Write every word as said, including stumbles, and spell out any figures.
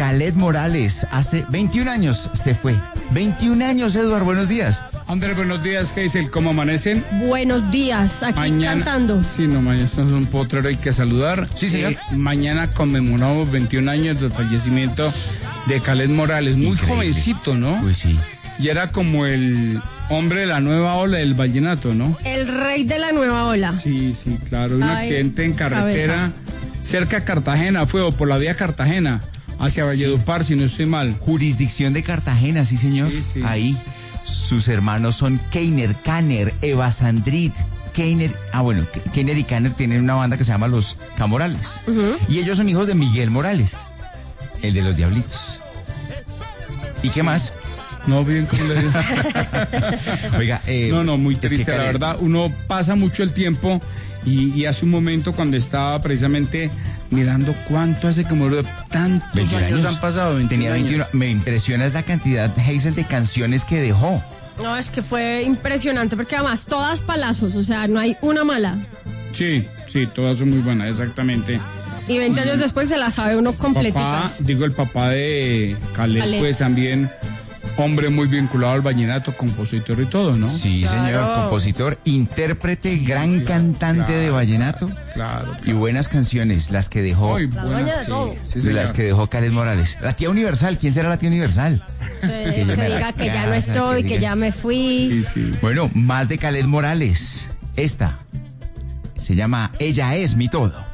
Kaleth Morales, hace veintiún años se fue. veintiún años, Eduardo, buenos días. Andrés, buenos días, Geisel, ¿cómo amanecen? Buenos días, aquí mañana, cantando. Sí, no, mañana es un potrero, hay que saludar. Sí, señor. Eh, mañana conmemoramos veintiún años del fallecimiento de Kaleth Morales, muy Increíble. Jovencito, ¿no? Pues sí. Y era como el hombre de la nueva ola del vallenato, ¿no? El rey de la nueva ola. Sí, sí, claro, un Ay, accidente en carretera cabeza. cerca de Cartagena, fue o por la vía Cartagena, hacia Valledupar, sí. si no estoy mal. Jurisdicción de Cartagena, sí, señor. Sí, sí. Ahí. Sus hermanos son Keiner, Kanner, Eva Sandrit, Keiner. Ah, bueno, Keiner y Kanner tienen una banda que se llama Los Camorales. Uh-huh. Y ellos son hijos de Miguel Morales, el de los Diablitos. ¿Y qué más? No, bien, ¿cómo le digo? Oiga, eh, no, no, muy triste, es que, la verdad. Uno pasa mucho el tiempo y, y hace un momento cuando estaba precisamente mirando cuánto hace que murió, tantos años, años han pasado. Tenía veintiuno. Me impresiona es la cantidad, Geisel, de canciones que dejó. No, es que fue impresionante porque además todas palazos, o sea, no hay una mala. Sí, sí, todas son muy buenas, exactamente. Y veinte años después se la sabe uno completita. Papá, digo, el papá de Kaleth, Kaleth. pues también... hombre muy vinculado al vallenato, compositor y todo, ¿no? Sí, claro. señor, compositor, intérprete, gran sí, cantante claro, de vallenato. Claro, claro. Y buenas canciones, las que dejó. Muy buenas, de todo. Sí, sí, las que dejó Kaleth Morales. La tía Universal, ¿quién será la tía Universal? Sí, que, que diga que ya no estoy, que, que ya me fui. Sí, sí, sí. Bueno, más de Kaleth Morales. Esta se llama Ella es mi todo.